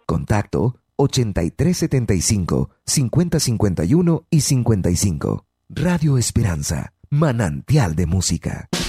Contacto 8375 5051 y 55. Radio Esperanza, manantial de música.